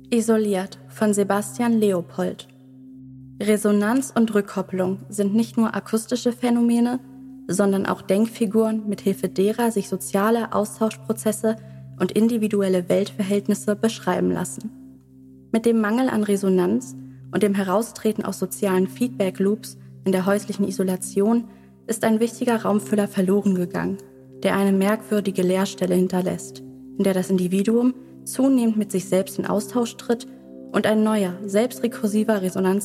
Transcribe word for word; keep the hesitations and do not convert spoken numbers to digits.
Isoliert von Sebastian Leopold. Resonanz und Rückkopplung sind nicht nur akustische Phänomene, sondern auch Denkfiguren, mithilfe derer sich soziale Austauschprozesse und individuelle Weltverhältnisse beschreiben lassen. Mit dem Mangel an Resonanz und dem Heraustreten aus sozialen Feedback-Loops in der häuslichen Isolation ist ein wichtiger Raumfüller verloren gegangen, der eine merkwürdige Leerstelle hinterlässt, in der das Individuum zunehmend mit sich selbst in Austausch tritt und ein neuer, selbstrekursiver Resonanz